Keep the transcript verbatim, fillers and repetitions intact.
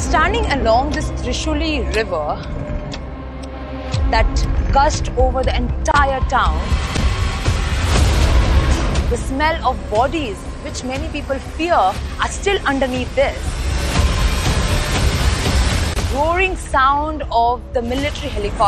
Standing along this Trishuli river that gushed over the entire town, the smell of bodies, which many people fear, are still underneath this. Roaring sound of the military helicopter.